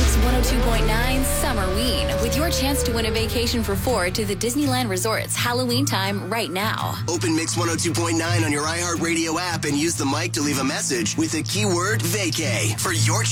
Mix 102.9 Summerween with your chance to win a vacation for four to the Disneyland Resort's Halloween time right now. Open Mix 102.9 on your iHeartRadio app and use the mic to leave a message with the keyword vacay for your